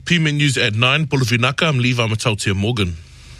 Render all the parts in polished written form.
PMN News at 9, Pulafinaka, I'm Levi Matautia Morgan.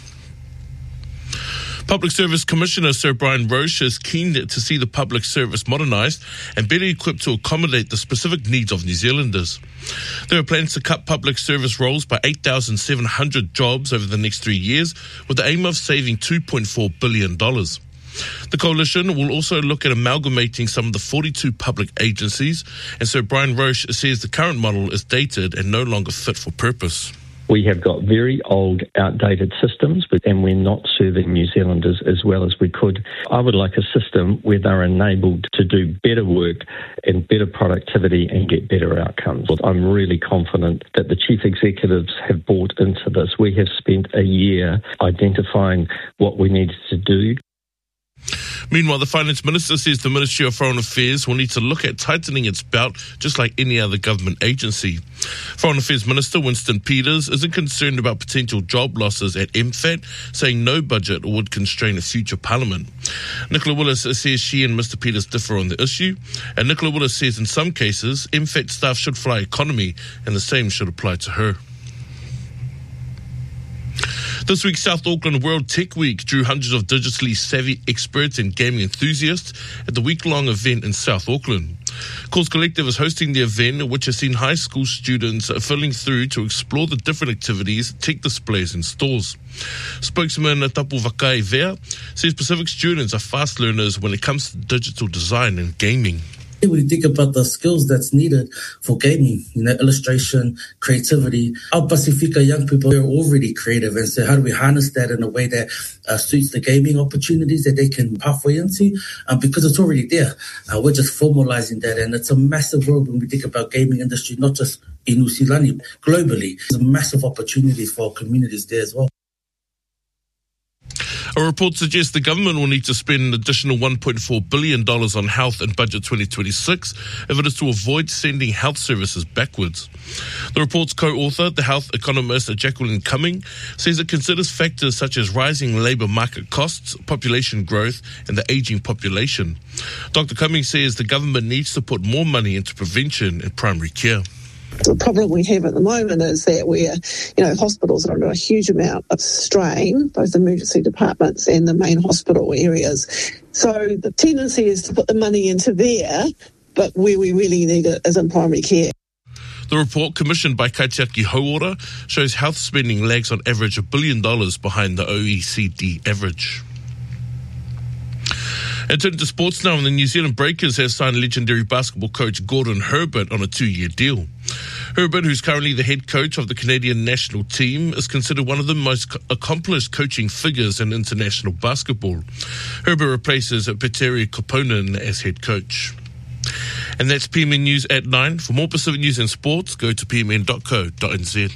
Public Service Commissioner Sir Brian Roche is keen to see the public service modernised and better equipped to accommodate the specific needs of New Zealanders. There are plans to cut public service roles by 8,700 jobs over the next 3 years with the aim of saving $2.4 billion. The coalition will also look at amalgamating some of the 42 public agencies, and Sir Brian Roche says the current model is dated and no longer fit for purpose. We have got very old, outdated systems, and we're not serving New Zealanders as well as we could. I would like a system where they're enabled to do better work and better productivity and get better outcomes. I'm really confident that the chief executives have bought into this. We have spent a year identifying what we needed to do. Meanwhile, the Finance Minister says the Ministry of Foreign Affairs will need to look at tightening its belt just like any other government agency. Foreign Affairs Minister Winston Peters isn't concerned about potential job losses at MFAT, saying no budget would constrain a future parliament. Nicola Willis says she and Mr Peters differ on the issue, and Nicola Willis says in some cases MFAT staff should fly economy and the same should apply to her. This week, South Auckland World Tech Week drew hundreds of digitally savvy experts and gaming enthusiasts at the week-long event in South Auckland. Cause Collective is hosting the event, which has seen high school students filling through to explore the different activities, tech displays and stores. Spokesman Tapu Vakai Vea says Pacific students are fast learners when it comes to digital design and gaming. We think about the skills that's needed for gaming, illustration, creativity. Our Pacifica young people are already creative, and so how do we harness that in a way that suits the gaming opportunities that they can pathway into? Because it's already there. We're just formalizing that, and it's a massive world when we think about gaming industry, not just in Usilani, globally. There's a massive opportunities for our communities there as well. A report suggests the government will need to spend an additional $1.4 billion on health in Budget 2026 if it is to avoid sending health services backwards. The report's co-author, the health economist Jacqueline Cumming, says it considers factors such as rising labour market costs, population growth and the ageing population. Dr. Cumming says the government needs to put more money into prevention and primary care. The problem we have at the moment is that hospitals are under a huge amount of strain, both emergency departments and the main hospital areas. So the tendency is to put the money into there, but where we really need it is in primary care. The report, commissioned by Kaitiaki Hauora, shows health spending lags on average $1 billion behind the OECD average. And turning to sports now, and the New Zealand Breakers have signed legendary basketball coach Gordon Herbert on a 2-year deal. Herbert, who's currently the head coach of the Canadian national team, is considered one of the most accomplished coaching figures in international basketball. Herbert replaces Petteri Koponen as head coach. And that's PMN News at 9. For more Pacific news and sports, go to pmn.co.nz.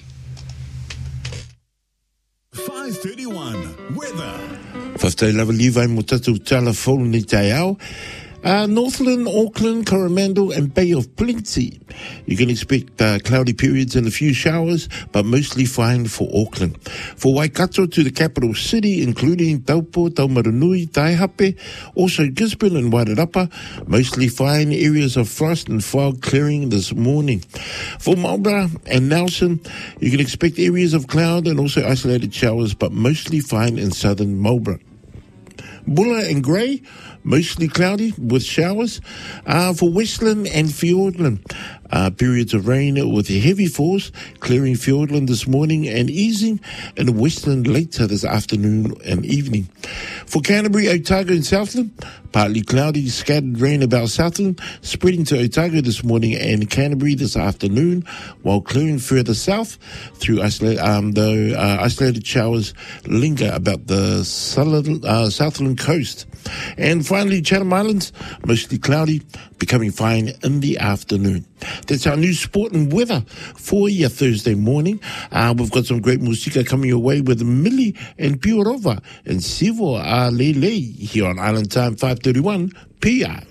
5:31 weather. Whaftai lava Levi mo tatu telephone ni tai au. Northland, Auckland, Coromandel and Bay of Plenty. You can expect cloudy periods and a few showers, but mostly fine for Auckland. For Waikato to the capital city, including Taupo, Taumarunui, Taihape, also Gisborne and Wairarapa, mostly fine, areas of frost and fog clearing this morning. For Marlborough and Nelson, you can expect areas of cloud and also isolated showers, but mostly fine in southern Marlborough. Bulla and Grey, mostly cloudy with showers. For Westland and Fiordland, periods of rain with heavy force, clearing Fiordland this morning and easing in Westland later this afternoon and evening. For Canterbury, Otago and Southland, partly cloudy, scattered rain about Southland, spreading to Otago this morning and Canterbury this afternoon, while clearing further south through isolated showers linger about the Southland coast. And finally, Chatham Islands, mostly cloudy, becoming fine in the afternoon. That's our new sport and weather for your Thursday morning. We've got some great musika coming your way with Millie and Piorova and Sivo Lele here on Island Time 5:31 PI.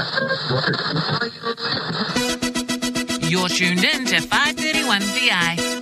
You're tuned in to 5:31 PI.